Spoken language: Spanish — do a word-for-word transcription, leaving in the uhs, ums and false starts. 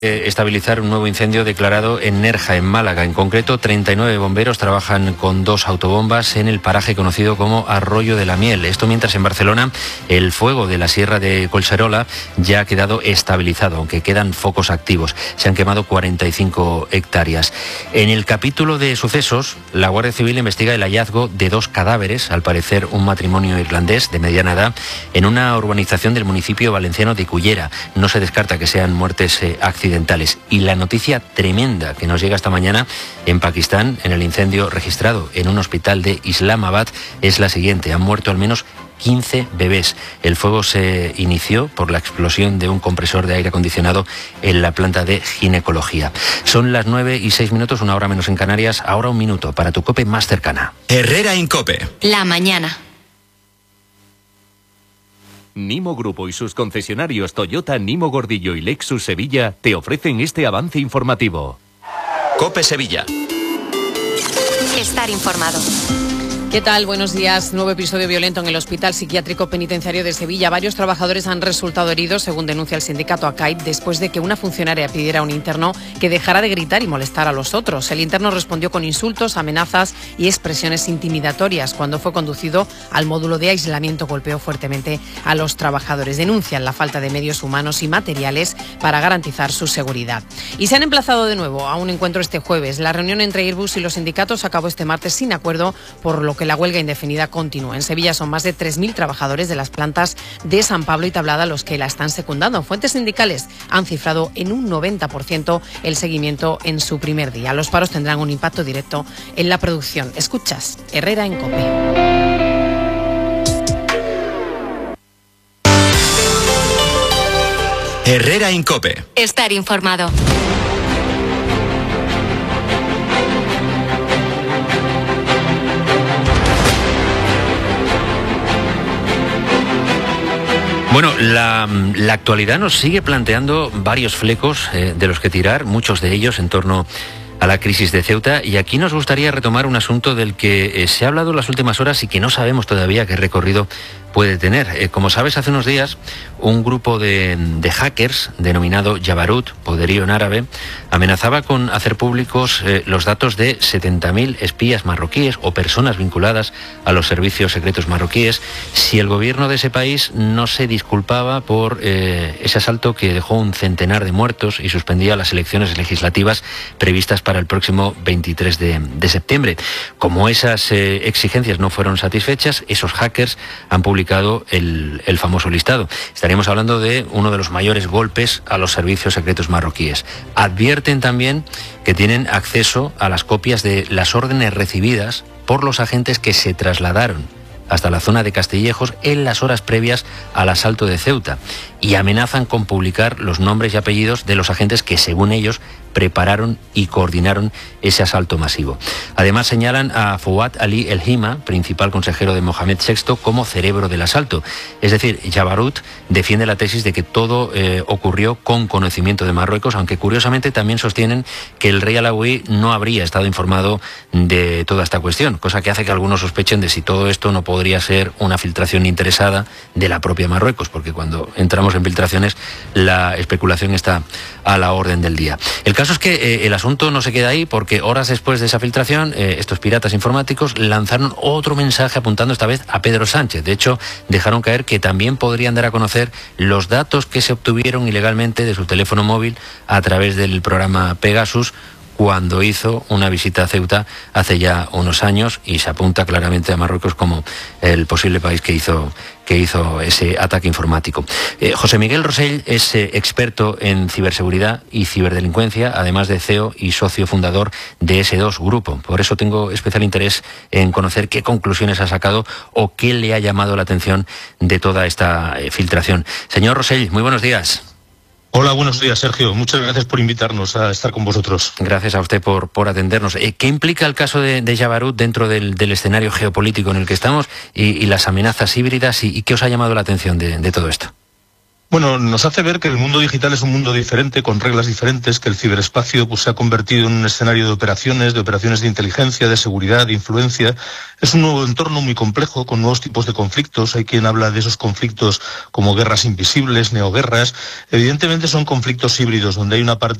Estabilizar un nuevo incendio declarado en Nerja, en Málaga. En concreto, treinta y nueve bomberos trabajan con dos autobombas en el paraje conocido como Arroyo de la Miel. Esto mientras en Barcelona el fuego de la Sierra de Collserola ya ha quedado estabilizado, aunque quedan focos activos. Se han quemado cuarenta y cinco hectáreas. En el capítulo de sucesos, la Guardia Civil investiga el hallazgo de dos cadáveres, al parecer un matrimonio irlandés de mediana edad, en una urbanización del municipio valenciano de Cullera. No se descarta que sean muertes eh, accidentales. Y la noticia tremenda que nos llega esta mañana en Pakistán, en el incendio registrado en un hospital de Islamabad, es la siguiente. Han muerto al menos quince bebés. El fuego se inició por la explosión de un compresor de aire acondicionado en la planta de ginecología. Son las nueve y seis minutos, una hora menos en Canarias. Ahora un minuto para tu COPE más cercana. Herrera en COPE. La mañana. Nimo Grupo y sus concesionarios Toyota, Nimo Gordillo y Lexus Sevilla te ofrecen este avance informativo. COPE Sevilla. Estar informado. ¿Qué tal? Buenos días. Nuevo episodio violento en el Hospital Psiquiátrico Penitenciario de Sevilla. Varios trabajadores han resultado heridos, según denuncia el sindicato ACAIP, después de que una funcionaria pidiera a un interno que dejara de gritar y molestar a los otros. El interno respondió con insultos, amenazas y expresiones intimidatorias. Cuando fue conducido al módulo de aislamiento, golpeó fuertemente a los trabajadores. Denuncian la falta de medios humanos y materiales para garantizar su seguridad. Y se han emplazado de nuevo a un encuentro este jueves. La reunión entre Airbus y los sindicatos acabó este martes sin acuerdo, por lo que que la huelga indefinida continúa. En Sevilla son más de tres mil trabajadores de las plantas de San Pablo y Tablada los que la están secundando. Fuentes sindicales han cifrado en un noventa por ciento el seguimiento en su primer día. Los paros tendrán un impacto directo en la producción. Escuchas Herrera en COPE. Herrera en COPE. Estar informado. Bueno, la, la actualidad nos sigue planteando varios flecos eh, de los que tirar, muchos de ellos en torno a la crisis de Ceuta, y aquí nos gustaría retomar un asunto del que eh, se ha hablado en las últimas horas y que no sabemos todavía qué recorrido puede tener. Eh, como sabes, hace unos días un grupo de, de hackers denominado Jabarut, poderío en árabe, amenazaba con hacer públicos eh, los datos de setenta mil espías marroquíes o personas vinculadas a los servicios secretos marroquíes si el gobierno de ese país no se disculpaba por eh, ese asalto que dejó un centenar de muertos y suspendía las elecciones legislativas previstas para el próximo veintitrés de septiembre. Como esas eh, exigencias no fueron satisfechas, esos hackers han publicado El, el famoso listado. Estaríamos hablando de uno de los mayores golpes a los servicios secretos marroquíes. Advierten también que tienen acceso a las copias de las órdenes recibidas por los agentes que se trasladaron hasta la zona de Castillejos en las horas previas al asalto de Ceuta, y amenazan con publicar los nombres y apellidos de los agentes que, según ellos, prepararon y coordinaron ese asalto masivo. Además, señalan a Fouad Ali El Hima, principal consejero de Mohamed sexto, como cerebro del asalto. Es decir, Jabarut defiende la tesis de que todo eh, ocurrió con conocimiento de Marruecos, aunque curiosamente también sostienen que el rey alauí no habría estado informado de toda esta cuestión, cosa que hace que algunos sospechen de si todo esto no podría ser una filtración interesada de la propia Marruecos, porque cuando entramos en filtraciones la especulación está a la orden del día. El caso es que eh, el asunto no se queda ahí, porque horas después de esa filtración eh, estos piratas informáticos lanzaron otro mensaje apuntando esta vez a Pedro Sánchez. De hecho, dejaron caer que también podrían dar a conocer los datos que se obtuvieron ilegalmente de su teléfono móvil a través del programa Pegasus, cuando hizo una visita a Ceuta hace ya unos años, y se apunta claramente a Marruecos como el posible país que hizo, que hizo ese ataque informático. Eh, José Miguel Rosell es eh, experto en ciberseguridad y ciberdelincuencia, además de C E O y socio fundador de ese dos Grupo. Por eso tengo especial interés en conocer qué conclusiones ha sacado o qué le ha llamado la atención de toda esta eh, filtración. Señor Rosell, muy buenos días. Hola, buenos días, Sergio. Muchas gracias por invitarnos a estar con vosotros. Gracias a usted por, por atendernos. Eh, ¿Qué implica el caso de, de Jabarut dentro del, del escenario geopolítico en el que estamos y, y las amenazas híbridas, y, y qué os ha llamado la atención de, de todo esto? Bueno, nos hace ver que el mundo digital es un mundo diferente, con reglas diferentes, que el ciberespacio pues, se ha convertido en un escenario de operaciones, de operaciones de inteligencia, de seguridad, de influencia. Es un nuevo entorno muy complejo, con nuevos tipos de conflictos. Hay quien habla de esos conflictos como guerras invisibles, neoguerras. Evidentemente son conflictos híbridos, donde hay una parte